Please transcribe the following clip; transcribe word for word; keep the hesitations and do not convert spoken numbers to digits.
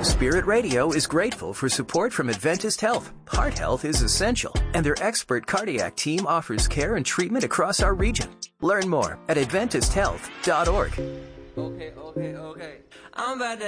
Spirit Radio is grateful for support from Adventist Health. Heart health is essential, and their expert cardiac team offers care and treatment across our region. Learn more at adventist health dot org. Okay, okay, okay. I'm about to